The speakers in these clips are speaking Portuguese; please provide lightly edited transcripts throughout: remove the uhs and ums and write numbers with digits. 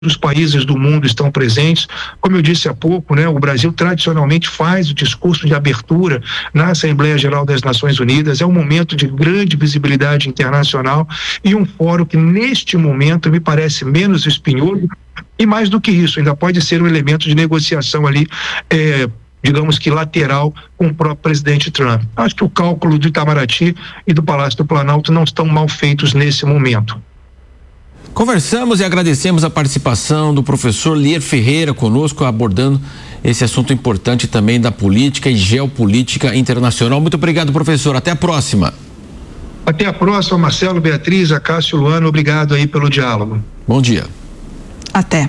dos países do mundo estão presentes. Como eu disse há pouco, né, o Brasil tradicionalmente faz o discurso de abertura na Assembleia Geral das Nações Unidas. É um momento de grande visibilidade internacional e um fórum que, neste momento, me parece menos espinhoso e, mais do que isso, ainda pode ser um elemento de negociação ali, digamos que lateral com o próprio presidente Trump. Acho que o cálculo do Itamaraty e do Palácio do Planalto não estão mal feitos nesse momento. Conversamos e agradecemos a participação do professor Lier Ferreira conosco, abordando esse assunto importante também da política e geopolítica internacional. Muito obrigado, professor. Até a próxima. Até a próxima, Marcelo, Beatriz, Acácio, Luana. Obrigado aí pelo diálogo. Bom dia. Até.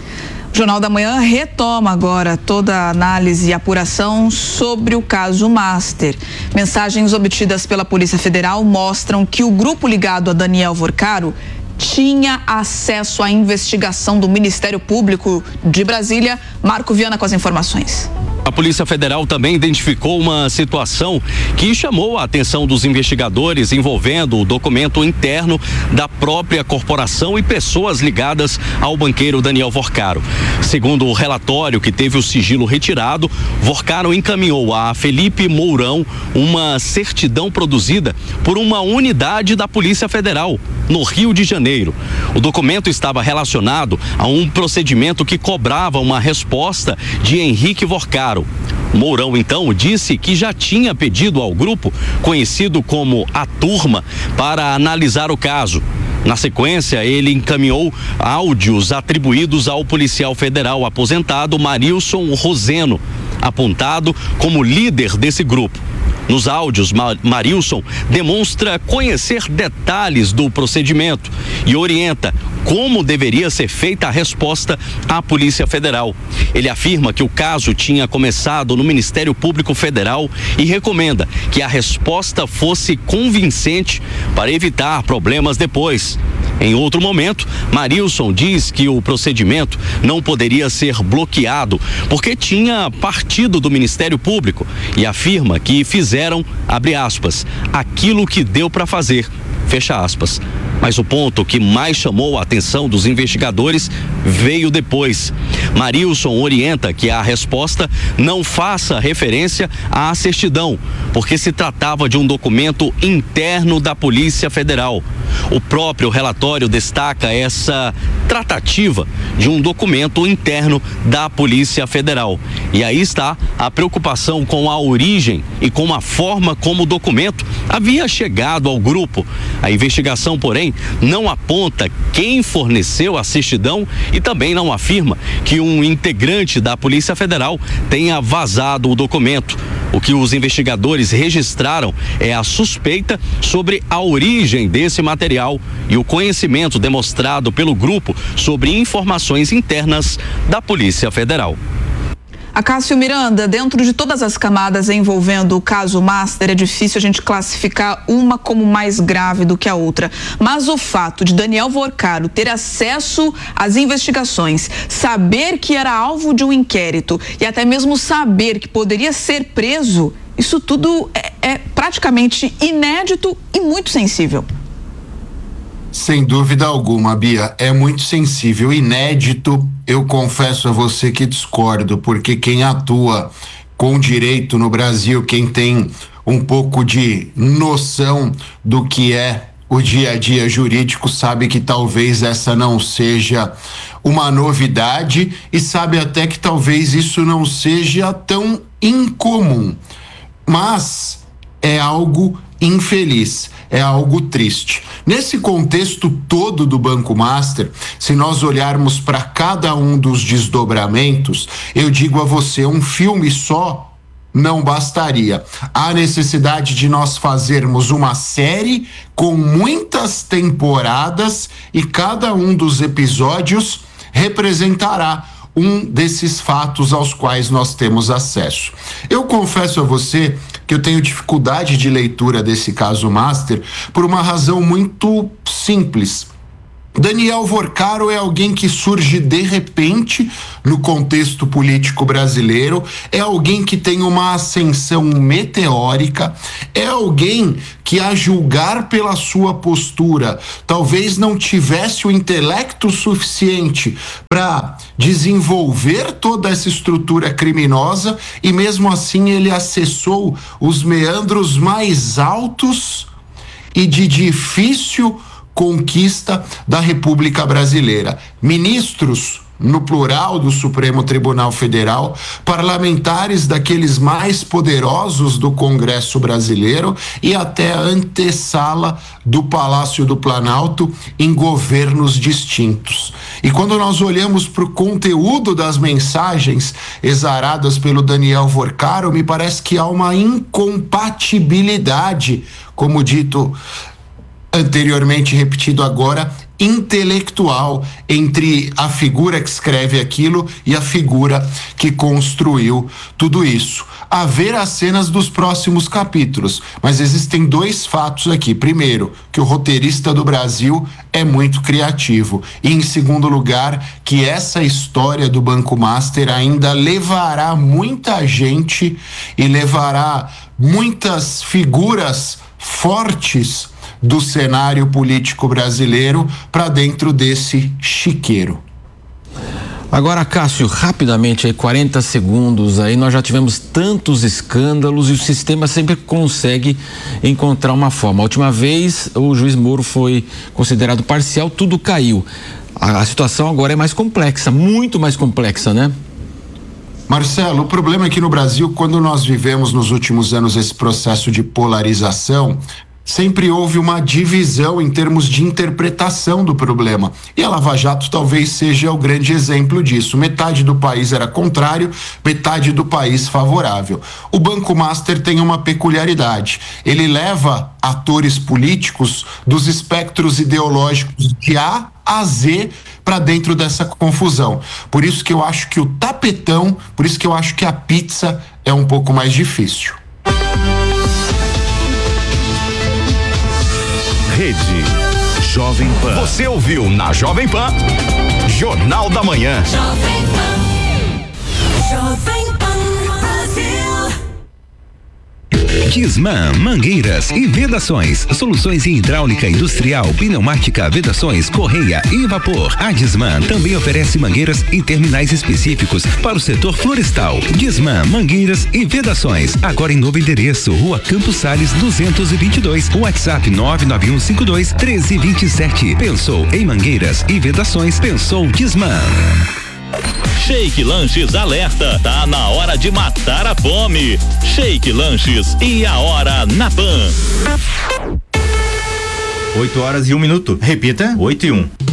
O Jornal da Manhã retoma agora toda a análise e apuração sobre o caso Master. Mensagens obtidas pela Polícia Federal mostram que o grupo ligado a Daniel Vorcaro tinha acesso à investigação do Ministério Público de Brasília. Marco Viana com as informações. A Polícia Federal também identificou uma situação que chamou a atenção dos investigadores envolvendo o documento interno da própria corporação e pessoas ligadas ao banqueiro Daniel Vorcaro. Segundo o relatório que teve o sigilo retirado, Vorcaro encaminhou a Felipe Mourão uma certidão produzida por uma unidade da Polícia Federal no Rio de Janeiro. O documento estava relacionado a um procedimento que cobrava uma resposta de Henrique Vorcaro. Mourão, então, disse que já tinha pedido ao grupo, conhecido como A Turma, para analisar o caso. Na sequência, ele encaminhou áudios atribuídos ao policial federal aposentado Marilson Roseno, apontado como líder desse grupo. Nos áudios, Marilson demonstra conhecer detalhes do procedimento e orienta como deveria ser feita a resposta à Polícia Federal. Ele afirma que o caso tinha começado no Ministério Público Federal e recomenda que a resposta fosse convincente para evitar problemas depois. Em outro momento, Marilson diz que o procedimento não poderia ser bloqueado porque tinha partido do Ministério Público e afirma que fizeram, abre aspas, aquilo que deu para fazer, fecha aspas. Mas o ponto que mais chamou a atenção dos investigadores veio depois. Marilson orienta que a resposta não faça referência à certidão, porque se tratava de um documento interno da Polícia Federal. O próprio relatório destaca essa tratativa de um documento interno da Polícia Federal. E aí está a preocupação com a origem e com a forma como o documento havia chegado ao grupo. A investigação, porém, não aponta quem forneceu a certidão e também não afirma que um integrante da Polícia Federal tenha vazado o documento. O que os investigadores registraram é a suspeita sobre a origem desse material e o conhecimento demonstrado pelo grupo sobre informações internas da Polícia Federal. Acácio Miranda, dentro de todas as camadas envolvendo o caso Master, é difícil a gente classificar uma como mais grave do que a outra. Mas o fato de Daniel Vorcaro ter acesso às investigações, saber que era alvo de um inquérito e até mesmo saber que poderia ser preso, isso tudo é praticamente inédito e muito sensível. Sem dúvida alguma, Bia, é muito sensível, inédito. Eu confesso a você que discordo, porque quem atua com direito no Brasil, quem tem um pouco de noção do que é o dia a dia jurídico, sabe que talvez essa não seja uma novidade e sabe até que talvez isso não seja tão incomum. Mas é algo infeliz, é algo triste. Nesse contexto todo do Banco Master, se nós olharmos para cada um dos desdobramentos, eu digo a você, um filme só não bastaria. Há necessidade de nós fazermos uma série com muitas temporadas e cada um dos episódios representará um desses fatos aos quais nós temos acesso. Eu confesso a você que eu tenho dificuldade de leitura desse caso Master por uma razão muito simples. Daniel Vorcaro é alguém que surge de repente no contexto político brasileiro, é alguém que tem uma ascensão meteórica, é alguém que, a julgar pela sua postura, talvez não tivesse o intelecto suficiente para desenvolver toda essa estrutura criminosa, e mesmo assim ele acessou os meandros mais altos e de difícil conquista da República Brasileira. Ministros, no plural, do Supremo Tribunal Federal, parlamentares daqueles mais poderosos do Congresso brasileiro e até a antessala do Palácio do Planalto em governos distintos. E quando nós olhamos para o conteúdo das mensagens exaradas pelo Daniel Vorcaro, me parece que há uma incompatibilidade, como dito anteriormente, repetido agora, intelectual entre a figura que escreve aquilo e a figura que construiu tudo isso. A ver as cenas dos próximos capítulos, mas existem dois fatos aqui. Primeiro, que o roteirista do Brasil é muito criativo, e em segundo lugar, que essa história do Banco Master ainda levará muita gente e levará muitas figuras fortes do cenário político brasileiro para dentro desse chiqueiro. Agora, Cássio, rapidamente, aí 40 segundos, aí nós já tivemos tantos escândalos e o sistema sempre consegue encontrar uma forma. A última vez o juiz Moro foi considerado parcial, tudo caiu. A situação agora é mais complexa, muito mais complexa, né? Marcelo, o problema é que no Brasil, quando nós vivemos nos últimos anos esse processo de polarização, sempre houve uma divisão em termos de interpretação do problema. E a Lava Jato talvez seja o grande exemplo disso. Metade do país era contrário, metade do país favorável. O Banco Master tem uma peculiaridade. Ele leva atores políticos dos espectros ideológicos de A a Z para dentro dessa confusão. Por isso que eu acho que o tapetão, por isso que eu acho que a pizza é um pouco mais difícil. Rede Jovem Pan. Você ouviu na Jovem Pan, Jornal da Manhã. Jovem Pan. Jovem Pan Brasil. Disman Mangueiras e Vedações. Soluções em hidráulica industrial, pneumática, vedações, correia e vapor. A Disman também oferece mangueiras e terminais específicos para o setor florestal. Disman Mangueiras e Vedações. Agora em novo endereço, Rua Campos Sales 222. WhatsApp 99152-1327. Pensou em mangueiras e vedações? Pensou Disman. Shake Lanches alerta, tá na hora de matar a fome. Shake Lanches e a hora na Pan. 8 horas e 1 minuto. Repita. 8 e 1.